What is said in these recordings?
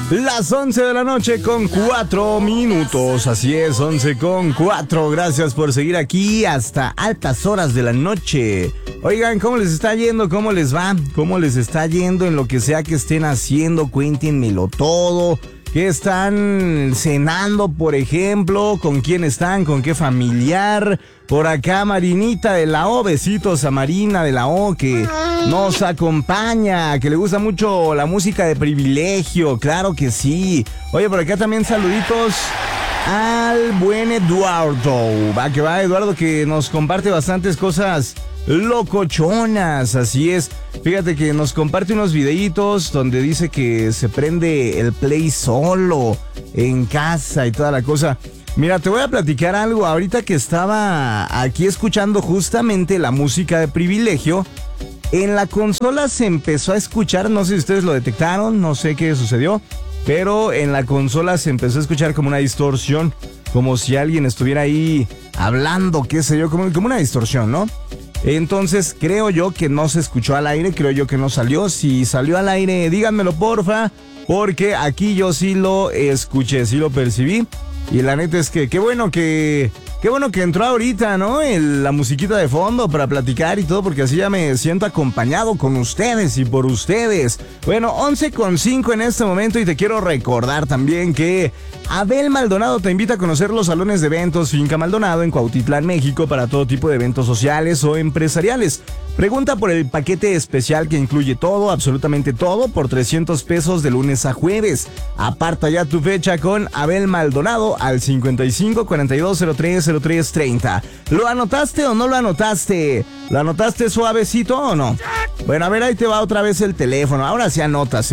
Las 11 de la noche con 4 minutos. Así es, 11 con 4. Gracias por seguir aquí hasta altas horas de la noche. Oigan, ¿cómo les está yendo? ¿Cómo les va? ¿Cómo les está yendo en lo que sea que estén haciendo? Cuéntenmelo todo. ¿Qué están cenando, por ejemplo? ¿Con quién están? ¿Con qué familiar? Por acá Marinita de la O, besitos a Marina de la O, que nos acompaña, que le gusta mucho la música de Privilegio, claro que sí. Oye, por acá también saluditos al buen Eduardo. Va que va, Eduardo, que nos comparte bastantes cosas locochonas, así es. Fíjate que nos comparte unos videitos donde dice que se prende el Play solo en casa y toda la cosa. Mira, te voy a platicar algo. Ahorita que estaba aquí escuchando justamente la música de Privilegio, en la consola se empezó a escuchar, no sé si ustedes lo detectaron, no sé qué sucedió, pero en la consola se empezó a escuchar como una distorsión, como si alguien estuviera ahí hablando, qué sé yo, como una distorsión, ¿no? Entonces creo yo que no se escuchó al aire, creo yo que no salió. Si salió al aire, díganmelo porfa, porque aquí yo sí lo escuché, sí lo percibí. Y la neta es que qué bueno que entró ahorita, ¿no? La musiquita de fondo para platicar y todo, porque así ya me siento acompañado con ustedes y por ustedes. Bueno, 11:05 en este momento, y te quiero recordar también que Abel Maldonado te invita a conocer los salones de eventos Finca Maldonado en Cuautitlán, México, para todo tipo de eventos sociales o empresariales. Pregunta por el paquete especial que incluye todo, absolutamente todo, por 300 pesos de lunes a jueves. Aparta ya tu fecha con Abel Maldonado al 55 42 03 03 30. ¿Lo anotaste o no lo anotaste? ¿Lo anotaste suavecito o no? Bueno, a ver, ahí te va otra vez el teléfono. Ahora sí anotas,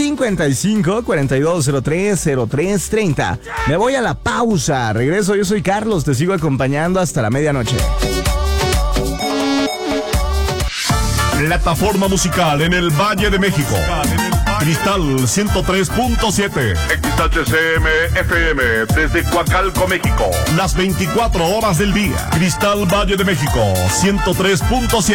55 42 03 03 30. Me voy a la pausa. Regreso, yo soy Carlos, te sigo acompañando hasta la medianoche. Plataforma musical en el Valle de México. Cristal 103.7. XHCM FM desde Coacalco, México. Las 24 horas del día. Cristal Valle de México 103.7.